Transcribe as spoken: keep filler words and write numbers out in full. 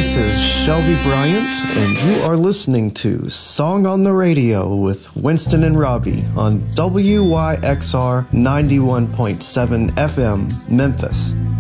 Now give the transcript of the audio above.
This is Shelby Bryant, and you are listening to Song on the Radio with Winston and Robbie on W Y X R ninety-one point seven F M, Memphis.